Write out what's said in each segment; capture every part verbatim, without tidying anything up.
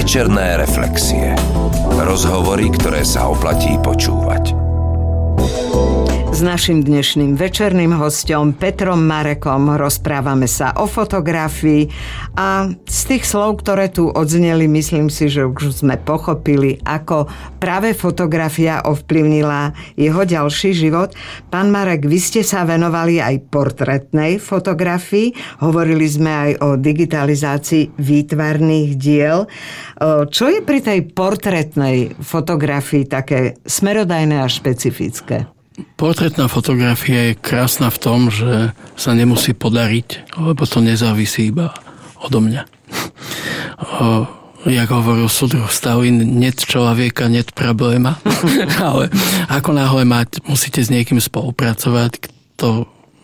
Večerné reflexie. Rozhovory, ktoré sa oplatí počúvať. S naším dnešným večerným hosťom Petrom Marekom rozprávame sa o fotografii a z tých slov, ktoré tu odzneli, myslím si, že už sme pochopili, ako práve fotografia ovplyvnila jeho ďalší život. Pán Marek, vy ste sa venovali aj portrétnej fotografii, hovorili sme aj o digitalizácii výtvarných diel. Čo je pri tej portrétnej fotografii také smerodajné a špecifické? Portrétna fotografia je krásna v tom, že sa nemusí podariť, lebo to nezávisí iba odo mňa. O, jak hovoril súdruh Stalin, net človeka, net probléma. Ale ako náhle mať, musíte s niekým spolupracovať, kto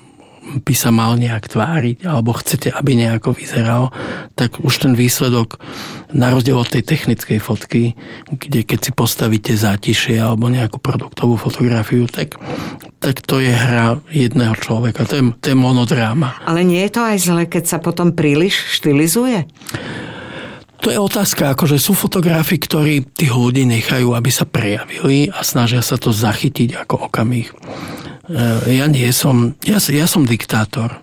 by sa mal nejak tváriť, alebo chcete, aby nejako vyzeral, tak už ten výsledok, na rozdiel od tej technickej fotky, kde keď si postavíte zátišie alebo nejakú produktovú fotografiu, tak, tak to je hra jedného človeka. To je, to je monodráma. Ale nie je to aj zle, keď sa potom príliš štilizuje? To je otázka, akože sú fotografi, ktorí tých ľudí nechajú, aby sa prejavili a snažia sa to zachytiť ako okamih. Ja nie som, ja, ja som diktátor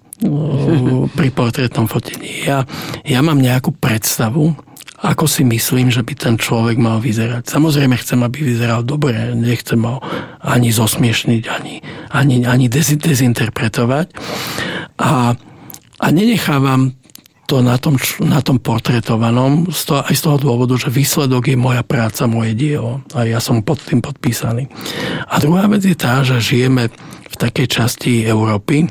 pri portrétnom fotení. Ja, ja mám nejakú predstavu, ako si myslím, že by ten človek mal vyzerať. Samozrejme chcem, aby vyzeral dobre, nechcem ho ani zosmiešniť, ani, ani, ani dezinterpretovať. A, a nenechávam to na tom, na tom portrétovanom z toho, aj z toho dôvodu, že výsledok je moja práca, moje dielo. A ja som pod tým podpísaný. A druhá vec je tá, že žijeme v takej časti Európy,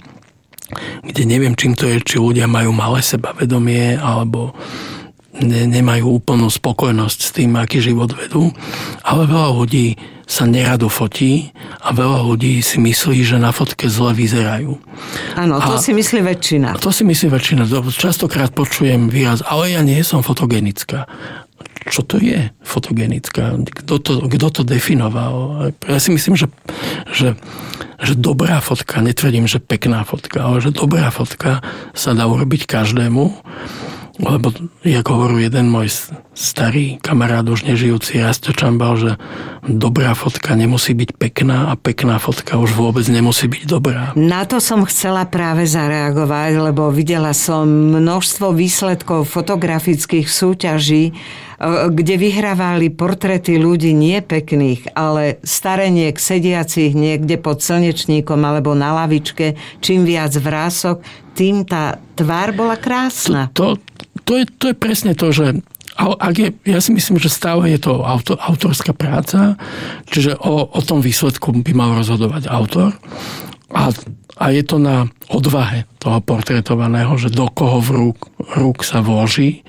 kde neviem, čím to je, či ľudia majú malé sebavedomie, alebo ne, nemajú úplnú spokojnosť s tým, aký život vedú. Ale veľa ľudí sa nerado fotí a veľa ľudí si myslí, že na fotke zle vyzerajú. Áno, to a si myslí väčšina. To si myslí väčšina. Častokrát počujem výraz, ale ja nie som fotogenická. Čo to je fotogenická? Kto to, kto to definoval? Ja si myslím, že, že, že dobrá fotka, netvrdím, že pekná fotka, ale že dobrá fotka sa dá urobiť každému, lebo, jak hovoril jeden môj starý kamarát, už nežijúci Rasto Čambal, že dobrá fotka nemusí byť pekná a pekná fotka už vôbec nemusí byť dobrá. Na to som chcela práve zareagovať, lebo videla som množstvo výsledkov fotografických súťaží, kde vyhrávali portréty ľudí nie pekných, ale stareniek sediacich niekde pod slnečníkom alebo na lavičke, čím viac vrások, tým tá tvár bola krásna. To, to, to, je, to je presne to, že ak je, ja si myslím, že stále je to auto, autorská práca, čiže o, o tom výsledku by mal rozhodovať autor a, a je to na odvahe toho portrétovaného, že do koho v rúk, rúk sa vloží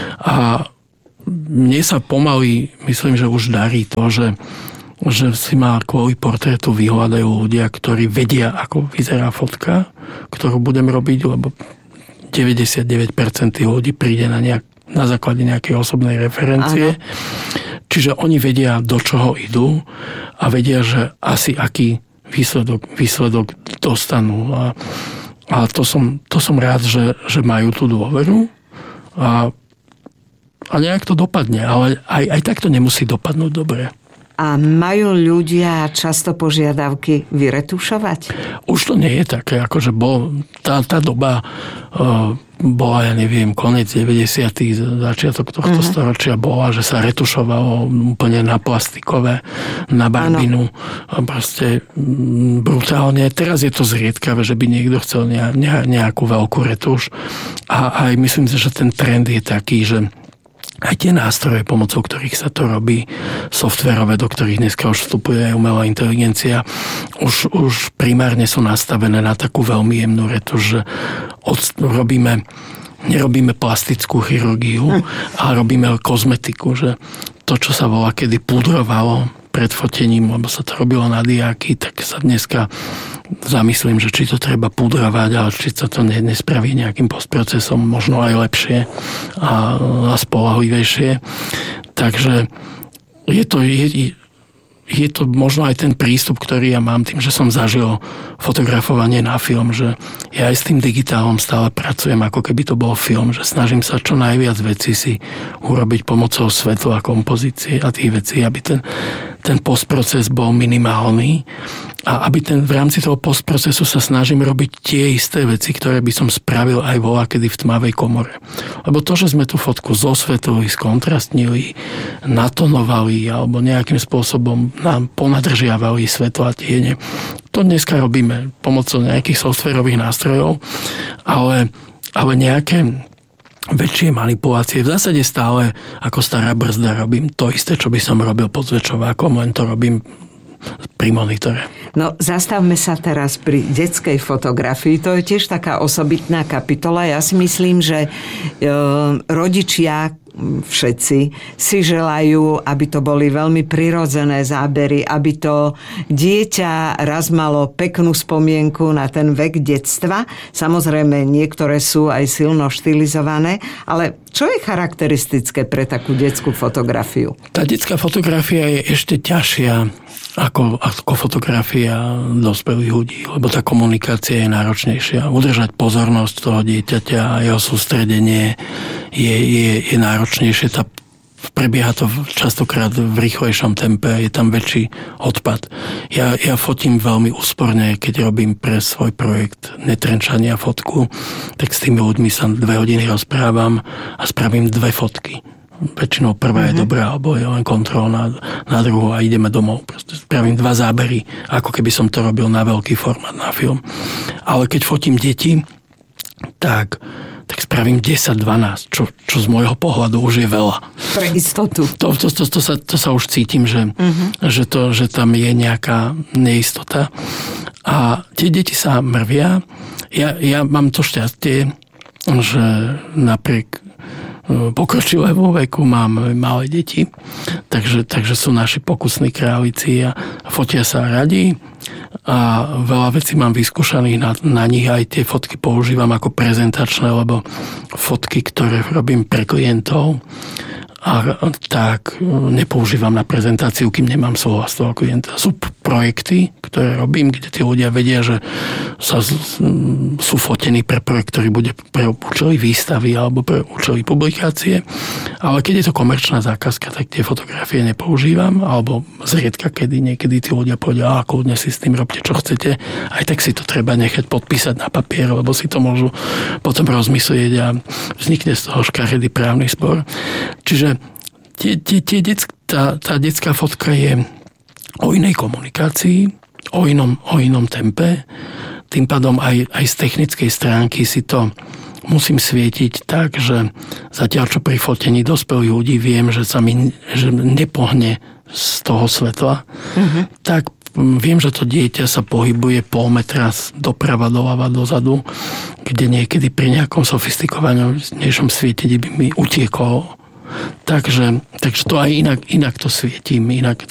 a mne sa pomaly, myslím, že už darí to, že, že si ma kvôli portrétu vyhľadajú ľudia, ktorí vedia, ako vyzerá fotka, ktorú budem robiť, lebo deväťdesiatdeväť percent ľudí príde na, nejak, na základe nejakej osobnej referencie. Áno. Čiže oni vedia, do čoho idú a vedia, že asi aký výsledok, výsledok dostanú. A, a to, som, to som rád, že, že majú tú dôveru a A nejak to dopadne, ale aj, aj tak to nemusí dopadnúť dobre. A majú ľudia často požiadavky vyretušovať? Už to nie je také, akože bol, tá, tá doba uh, bola, ja neviem, koniec deväťdesiatych, začiatok tohto uh-huh. storočia bola, že sa retušovalo úplne na plastikové, na barbinu. A proste brutálne. Teraz je to zriedkavé, že by niekto chcel ne, ne, nejakú veľkú retuš. A aj myslím si, že ten trend je taký, že aj tie nástroje, pomocou ktorých sa to robí, softverové, do ktorých dneska už vstupuje aj umelá inteligencia, už, už primárne sú nastavené na takú veľmi jemnú retuš, že od, robíme, nerobíme plastickú chirurgiu, hm. ale robíme kozmetiku, že to, čo sa volá kedy pudrovalo pred fotením, lebo sa to robilo na diáky, tak sa dneska zamyslím, že či to treba pudrovať, ale či sa to nespraví nejakým postprocesom, možno aj lepšie a, a spoľahlivejšie. Takže je to, je, je to možno aj ten prístup, ktorý ja mám tým, že som zažil fotografovanie na film, že ja aj s tým digitálom stále pracujem, ako keby to bol film, že snažím sa čo najviac vecí si urobiť pomocou svetla, kompozície a tých vecí, aby ten, ten postproces bol minimálny a aby ten, v rámci toho postprocesu sa snažím robiť tie isté veci, ktoré by som spravil aj voľakedy v tmavej komore. Lebo to, že sme tú fotku zosvetlili, skontrastnili, natonovali alebo nejakým spôsobom nám ponadržiavali svetlo a tiene, to dneska robíme pomocou nejakých softwarových nástrojov, ale, ale nejaké väčšie manipulácie. V zásade stále ako stará brzda robím to isté, čo by som robil pod zväčšovákom, len to robím pri monitore. No, zastavme sa teraz pri detskej fotografii. To je tiež taká osobitná kapitola. Ja si myslím, že e, rodičia všetci si želajú, aby to boli veľmi prirodzené zábery, aby to dieťa raz malo peknú spomienku na ten vek detstva. Samozrejme, niektoré sú aj silno štilizované, ale čo je charakteristické pre takú detskú fotografiu? Tá detská fotografia je ešte ťažšia ako, ako fotografia dospelých ľudí, lebo tá komunikácia je náročnejšia. Udržať pozornosť toho dieťaťa a jeho sústredenie je, je, je náročnejšie. Tá, prebieha to častokrát v rýchlejšom tempe, je tam väčší odpad. Ja, ja fotím veľmi úsporne, keď robím pre svoj projekt Netrenčania fotku, tak s tými ľuďmi sa dve hodiny rozprávam a spravím dve fotky. Väčšinou prvá je dobrá, alebo je len kontrolná na druhú a ideme domov. Proste spravím dva zábery, ako keby som to robil na veľký formát, na film. Ale keď fotím deti, tak, tak spravím desať dvanásť, čo, čo z môjho pohľadu už je veľa. Pre istotu. To, to, to, to, sa, to sa už cítim, že, uh-huh. že, to, že tam je nejaká neistota. A tie deti sa mrvia. Ja, ja mám to šťastie, že napriek pokročilému veku mám malé deti, takže, takže sú naši pokusní králici a fotia sa radi a veľa vecí mám vyskúšaných na, na nich, aj tie fotky používam ako prezentačné, lebo fotky, ktoré robím pre klientov, a tak nepoužívam na prezentáciu, kým nemám súhlas toho klienta. Sú projekty, ktoré robím, kde tí ľudia vedia, že sa z, sú fotení pre projekt, ktorý bude pre účely výstavy alebo pre účely publikácie. Ale keď je to komerčná zákazka, tak tie fotografie nepoužívam, alebo zriedka kedy, niekedy tí ľudia povedia, a kľudne si s tým robte, čo chcete. Aj tak si to treba nechať podpísať na papier, lebo si to môžu potom rozmyslieť a vznikne z toho škaredý právny spor. Čiže Tie, tie, tie detsk, tá, tá detská fotka je o inej komunikácii, o inom, o inom tempe. Tým pádom aj, aj z technickej stránky si to musím svietiť tak, že zatiaľ čo pri fotení dospelých ľudí viem, že sa mi že nepohne z toho svetla, mm-hmm. tak viem, že to dieťa sa pohybuje pol metra doprava, doľava, dozadu, kde niekedy pri nejakom sofistikovanejšom svietení by mi utieklo. Takže, takže to aj inak, inak to svietím, inak to